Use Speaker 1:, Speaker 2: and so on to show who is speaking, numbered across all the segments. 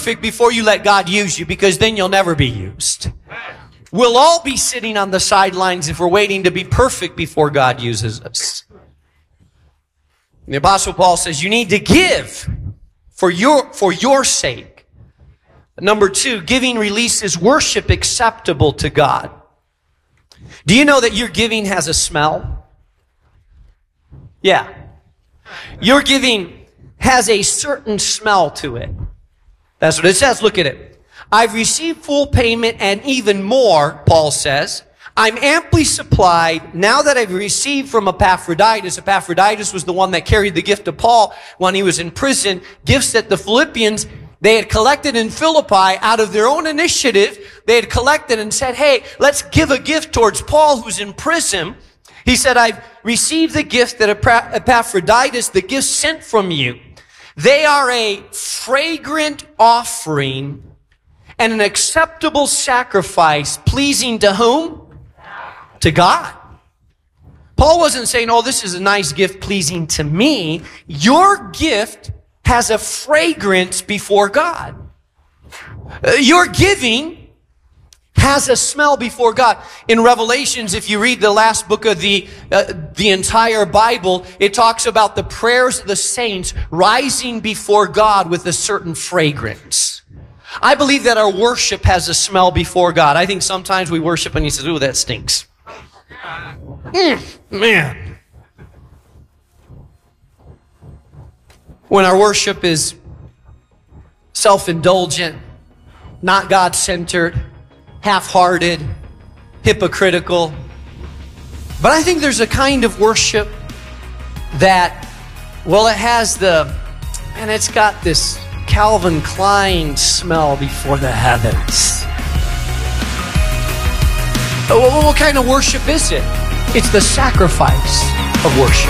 Speaker 1: perfect before you let God use you, because then you'll never be used. We'll all be sitting on the sidelines if we're waiting to be perfect before God uses us. And the Apostle Paul says you need to give for your sake. Number 2, giving releases worship acceptable to God. Do you know that your giving has a smell? Yeah. Your giving has a certain smell to it. That's what it says. Look at it. I've received full payment and even more, Paul says. I'm amply supplied now that I've received from Epaphroditus. Epaphroditus was the one that carried the gift of Paul when he was in prison. Gifts that the Philippians, they had collected in Philippi out of their own initiative. They had collected and said, hey, let's give a gift towards Paul who's in prison. He said, I've received the gift that Epaphroditus, the gift sent from you. They are a fragrant offering and an acceptable sacrifice, pleasing to whom? To God. Paul wasn't saying, oh, this is a nice gift pleasing to me. Your gift has a fragrance before God. Your giving has a smell before God. In Revelations, if you read the last book of the entire Bible, it talks about the prayers of the saints rising before God with a certain fragrance. I believe that our worship has a smell before God. I think sometimes we worship and he says, ooh, that stinks. Man. When our worship is self-indulgent, not God-centered, half-hearted, hypocritical. But I think there's a kind of worship that, well, it has and it's got this Calvin Klein smell before the heavens. What kind of worship is it? It's the sacrifice of worship.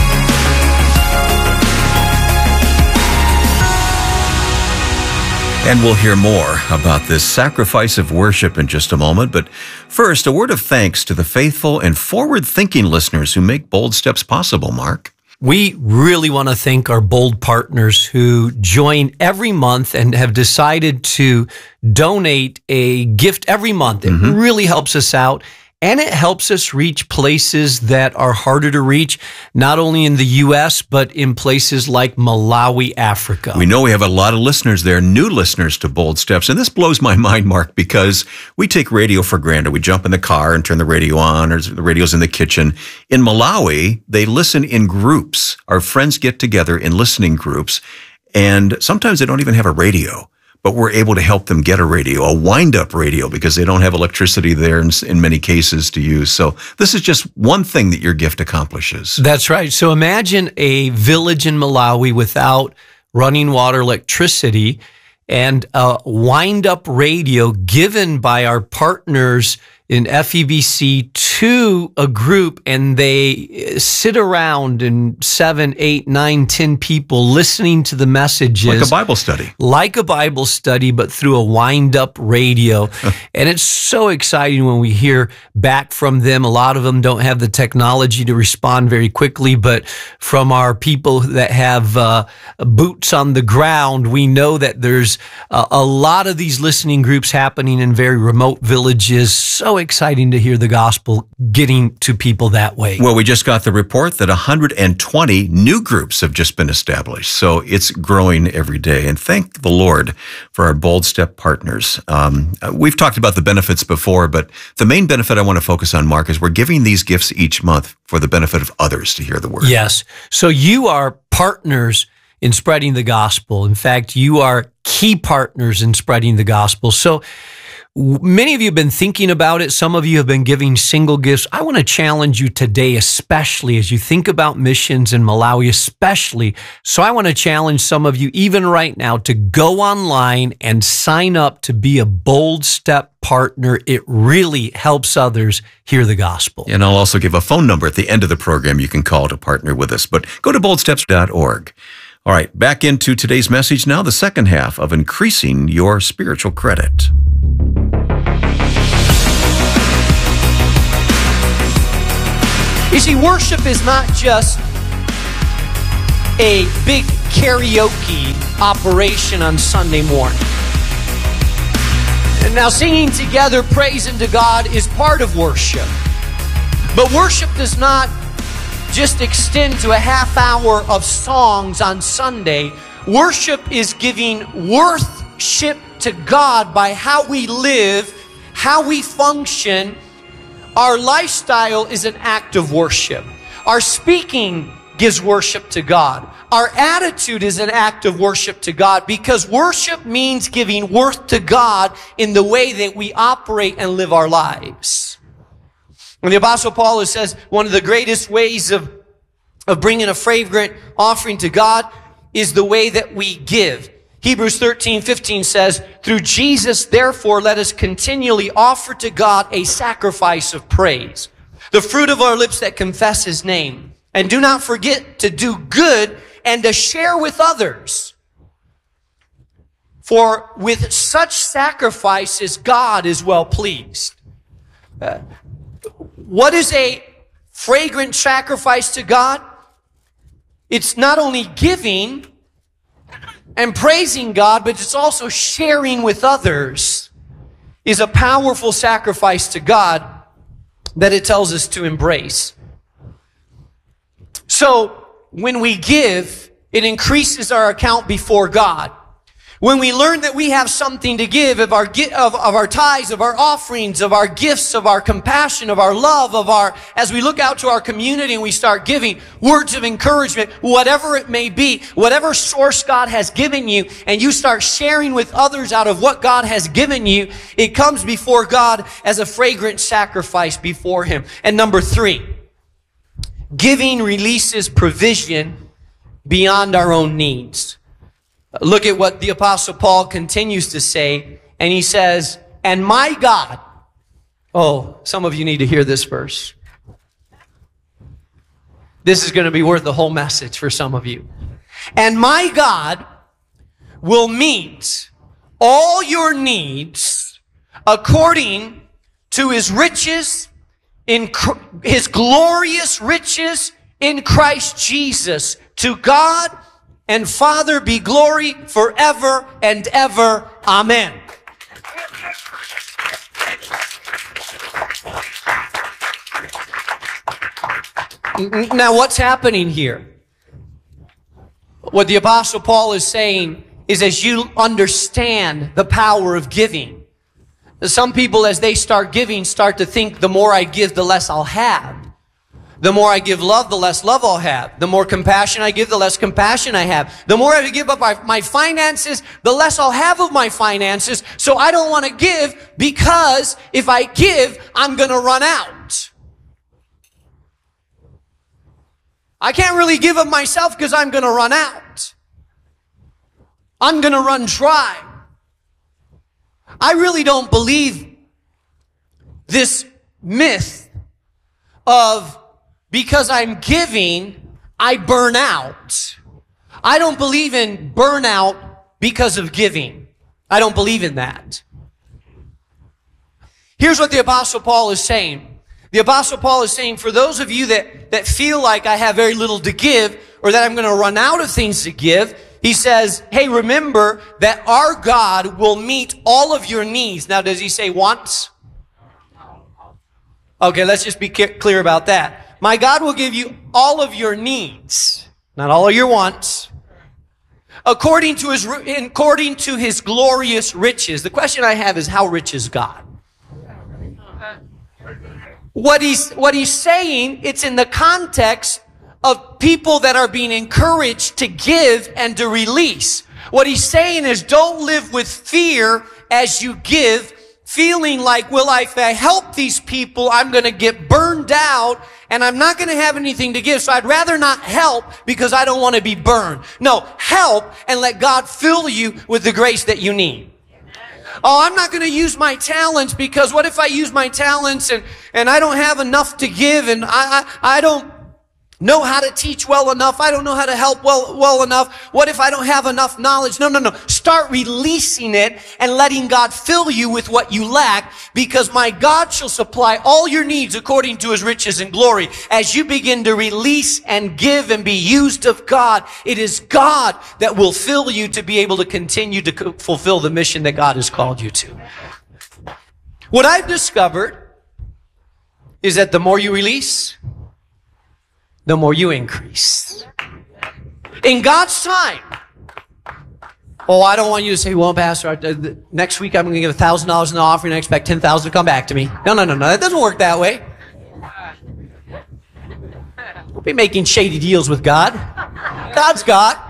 Speaker 2: And we'll hear more about this sacrifice of worship in just a moment. But first, a word of thanks to the faithful and forward-thinking listeners who make Bold Steps possible, Mark.
Speaker 1: We really want to thank our Bold partners who join every month and have decided to donate a gift every month. It really helps us out. And it helps us reach places that are harder to reach, not only in the U.S., but in places like Malawi, Africa.
Speaker 2: We know we have a lot of listeners there, new listeners to Bold Steps. And this blows my mind, Mark, because we take radio for granted. We jump in the car and turn the radio on, or the radio's in the kitchen. In Malawi, they listen in groups. Our friends get together in listening groups, and sometimes they don't even have a radio. But we're able to help them get a radio, a wind-up radio, because they don't have electricity there in many cases to use. So this is just one thing that your gift accomplishes.
Speaker 1: That's right. So imagine a village in Malawi without running water, electricity, and a wind-up radio given by our partners in FEBC to a group, and they sit around and 7, 8, 9, 10 people listening to the messages.
Speaker 2: Like a Bible study.
Speaker 1: Like a Bible study, but through a wind-up radio. And it's so exciting when we hear back from them. A lot of them don't have the technology to respond very quickly, but from our people that have boots on the ground, we know that there's a lot of these listening groups happening in very remote villages. So exciting to hear the gospel getting to people that way.
Speaker 2: Well, we just got the report that 120 new groups have just been established. So it's growing every day. And thank the Lord for our Bold Step partners. We've talked about the benefits before, but the main benefit I want to focus on, Mark, is we're giving these gifts each month for the benefit of others to hear the word.
Speaker 1: Yes. So you are partners in spreading the gospel. In fact, you are key partners in spreading the gospel. So many of you have been thinking about it. Some of you have been giving single gifts. I want to challenge you today, especially as you think about missions in Malawi, especially. So I want to challenge some of you, even right now, to go online and sign up to be a Bold Step partner. It really helps others hear the gospel.
Speaker 2: And I'll also give a phone number at the end of the program you can call to partner with us. But go to boldsteps.org. All right, back into today's message now, the second half of increasing your spiritual credit.
Speaker 1: You see, worship is not just a big karaoke operation on Sunday morning. Now, singing together praise unto God is part of worship. But worship does not just extend to a half hour of songs on Sunday. Worship is giving worship to God by how we live, how we function. Our lifestyle is an act of worship. Our speaking gives worship to God. Our attitude is an act of worship to God, because worship means giving worth to God in the way that we operate and live our lives. And the Apostle Paul says one of the greatest ways of bringing a fragrant offering to God is the way that we give. Hebrews 13:15 says, through Jesus, therefore, let us continually offer to God a sacrifice of praise, the fruit of our lips that confess His name. And do not forget to do good and to share with others. For with such sacrifices, God is well pleased. What is a fragrant sacrifice to God? It's not only giving and praising God, but it's also sharing with others. Is a powerful sacrifice to God that it tells us to embrace. So, when we give, it increases our account before God. When we learn that we have something to give of our tithes, of our offerings, of our gifts, of our compassion, of our love, as we look out to our community and we start giving words of encouragement, whatever it may be, whatever source God has given you, and you start sharing with others out of what God has given you, it comes before God as a fragrant sacrifice before Him. And number 3, giving releases provision beyond our own needs. Look at what the Apostle Paul continues to say, and he says, and my God, oh, some of you need to hear this verse. This is going to be worth the whole message for some of you. And my God will meet all your needs according to His riches, in His glorious riches in Christ Jesus. To God and Father be glory forever and ever. Amen. Now, what's happening here? What the Apostle Paul is saying is, as you understand the power of giving, some people, as they start giving, start to think the more I give, the less I'll have. The more I give love, the less love I'll have. The more compassion I give, the less compassion I have. The more I give up my finances, the less I'll have of my finances. So I don't want to give, because if I give, I'm going to run out. I can't really give of myself because I'm going to run out. I'm going to run dry. I really don't believe this myth of because I'm giving, I burn out. I don't believe in burnout because of giving. I don't believe in that. Here's what the Apostle Paul is saying. The Apostle Paul is saying, for those of you that feel like I have very little to give, or that I'm going to run out of things to give, he says, hey, remember that our God will meet all of your needs. Now, does he say wants? Okay, let's just be clear about that. My God will give you all of your needs, not all of your wants, according to His glorious riches. The question I have is, how rich is God? What he's saying, it's in the context of people that are being encouraged to give and to release. What he's saying is, don't live with fear as you give, feeling like, well, if I help these people, I'm going to get burned out and I'm not going to have anything to give. So I'd rather not help because I don't want to be burned. No, help and let God fill you with the grace that you need. Oh, I'm not going to use my talents, because what if I use my talents and I don't have enough to give, and I don't know how to teach well enough. I don't know how to help well enough. What if I don't have enough knowledge? No. Start releasing it and letting God fill you with what you lack, because my God shall supply all your needs according to His riches and glory. As you begin to release and give and be used of God, it is God that will fill you to be able to continue to fulfill the mission that God has called you to. What I've discovered is that the more you release, the more you increase. In God's time. Oh, I don't want you to say, well, Pastor, next week I'm going to give $1,000 in the offering and I expect $10,000 to come back to me. No. That doesn't work that way. Don't be making shady deals with God. God's God.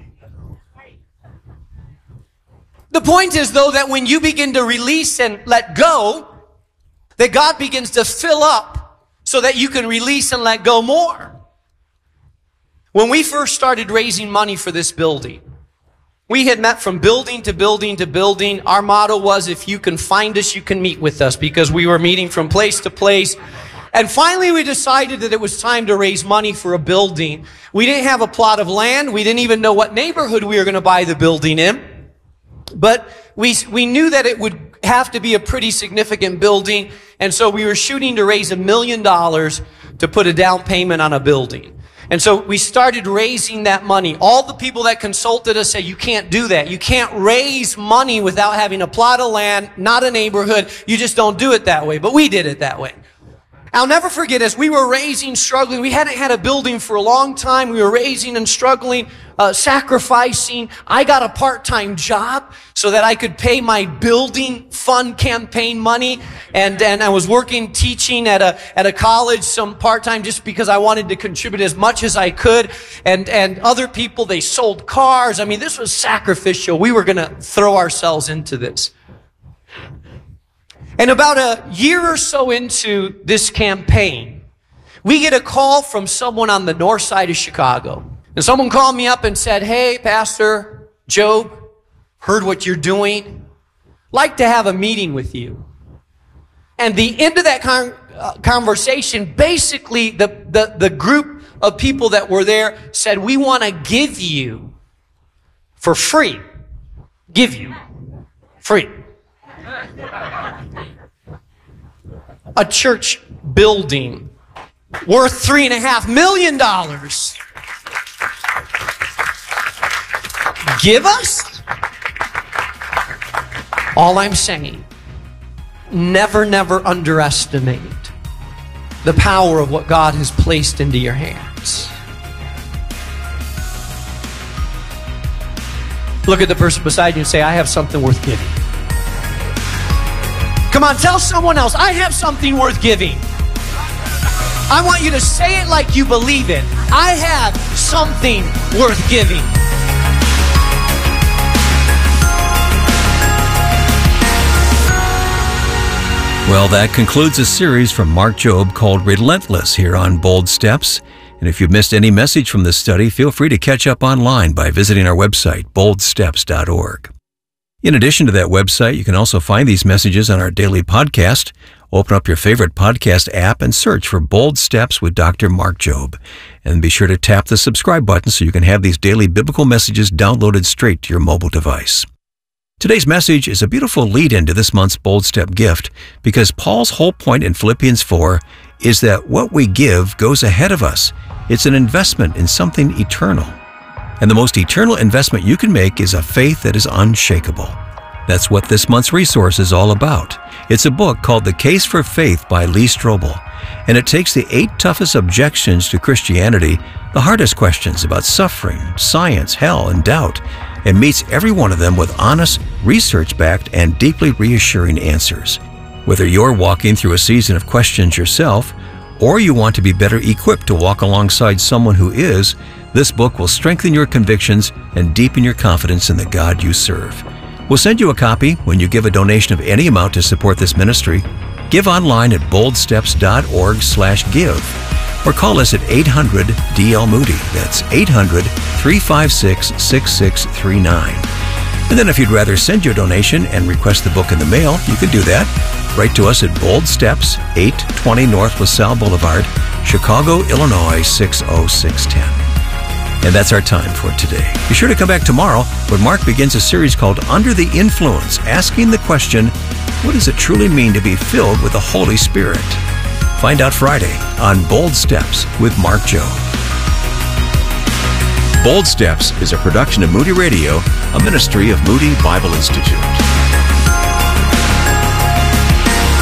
Speaker 1: The point is, though, that when you begin to release and let go, that God begins to fill up so that you can release and let go more. When we first started raising money for this building, we had met from building to building to building. Our motto was, if you can find us, you can meet with us, because we were meeting from place to place. And finally, we decided that it was time to raise money for a building. We didn't have a plot of land. We didn't even know what neighborhood we were going to buy the building in. But we knew that it would have to be a pretty significant building. And so we were shooting to raise $1 million to put a down payment on a building. And so we started raising that money. All the people that consulted us said, you can't do that. You can't raise money without having a plot of land, not a neighborhood. You just don't do it that way. But we did it that way. I'll never forget, as we were raising, struggling, we hadn't had a building for a long time. We were raising and struggling, sacrificing. I got a part-time job so that I could pay my building fund campaign money. And I was working, teaching at a college, some part-time, just because I wanted to contribute as much as I could. And other people, they sold cars. I mean, this was sacrificial. We were going to throw ourselves into this. And about a year or so into this campaign, we get a call from someone on the north side of Chicago. And someone called me up and said, hey, Pastor Job, heard what you're doing. Like to have a meeting with you. And the end of that conversation, basically the group of people that were there said, we want to give you for free. Give you free. A church building worth $3.5 million. Give us? All I'm saying, never underestimate the power of what God has placed into your hands. Look at the person beside you and say, I have something worth giving. Come on, tell someone else, I have something worth giving. I want you to say it like you believe it. I have something worth giving.
Speaker 2: Well, that concludes a series from Mark Jobe called Relentless here on Bold Steps. And if you've missed any message from this study, feel free to catch up online by visiting our website, boldsteps.org. In addition to that website, you can also find these messages on our daily podcast. Open up your favorite podcast app and search for Bold Steps with Dr. Mark Jobe. And be sure to tap the subscribe button so you can have these daily biblical messages downloaded straight to your mobile device. Today's message is a beautiful lead-in to this month's Bold Step gift, because Paul's whole point in Philippians 4 is that what we give goes ahead of us. It's an investment in something eternal. And the most eternal investment you can make is a faith that is unshakable. That's what this month's resource is all about. It's a book called The Case for Faith by Lee Strobel, and it takes the 8 toughest objections to Christianity, the hardest questions about suffering, science, hell, and doubt, and meets every one of them with honest, research-backed, and deeply reassuring answers. Whether you're walking through a season of questions yourself, or you want to be better equipped to walk alongside someone who is, this book will strengthen your convictions and deepen your confidence in the God you serve. We'll send you a copy when you give a donation of any amount to support this ministry. Give online at boldsteps.org/give or call us at 800-DL-MOODY. That's 800-356-6639. And then if you'd rather send your donation and request the book in the mail, you can do that. Write to us at Bold Steps, 820 North LaSalle Boulevard, Chicago, Illinois, 60610. And that's our time for today. Be sure to come back tomorrow when Mark begins a series called Under the Influence, asking the question, what does it truly mean to be filled with the Holy Spirit? Find out Friday on Bold Steps with Mark Jobe. Bold Steps is a production of Moody Radio, a ministry of Moody Bible Institute.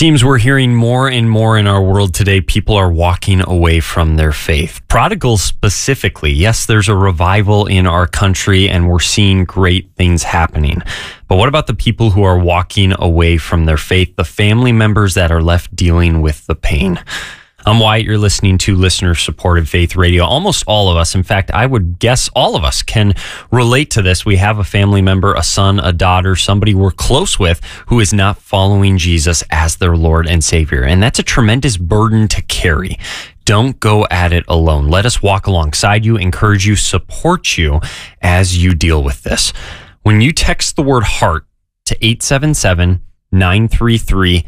Speaker 3: seems we're hearing more and more in our world today. People are walking away from their faith. Prodigals specifically. Yes, there's a revival in our country and we're seeing great things happening. But what about the people who are walking away from their faith? The family members that are left dealing with the pain. I'm Wyatt. You're listening to listener-supported Faith Radio. Almost all of us, in fact, I would guess all of us can relate to this. We have a family member, a son, a daughter, somebody we're close with who is not following Jesus as their Lord and Savior. And that's a tremendous burden to carry. Don't go at it alone. Let us walk alongside you, encourage you, support you as you deal with this. When you text the word heart to 877-933-2484,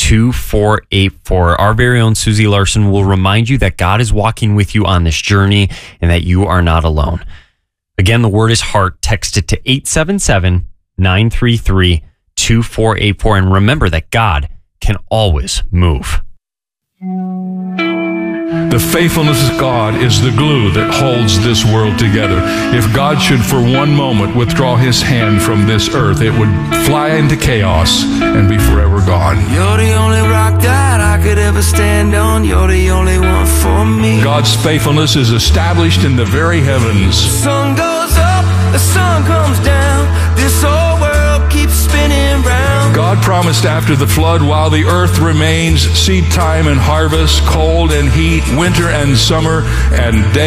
Speaker 3: our very own Susie Larson will remind you that God is walking with you on this journey and that you are not alone. Again, the word is heart. Text it to 877-933-2484. And remember that God can always move.
Speaker 4: The faithfulness of God is the glue that holds this world together. If God should for one moment withdraw his hand from this earth, it would fly into chaos and be forever gone.
Speaker 5: You're the only rock that I could ever stand on. You're the only one for me.
Speaker 4: God's faithfulness is established in the very heavens.
Speaker 5: The sun goes up, the sun comes down. This whole world keeps spinning round.
Speaker 4: God promised after the flood, while the earth remains, seed time and harvest, cold and heat, winter and summer, and day